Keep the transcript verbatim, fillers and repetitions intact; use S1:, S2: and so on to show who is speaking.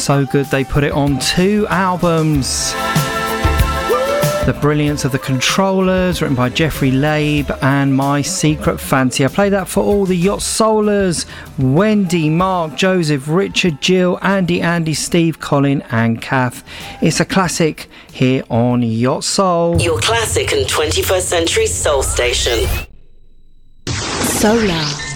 S1: so good they put it on two albums. The Brilliance of the Controllers, written by Jeffrey Laib, and My Secret Fancy. I play that for all the Yacht Soulers: Wendy, Mark, Joseph, Richard, Jill, Andy, Andy, Steve, Colin and Kath. It's a classic here on Yacht Soul.
S2: Your classic and twenty-first century soul station.
S3: Solar.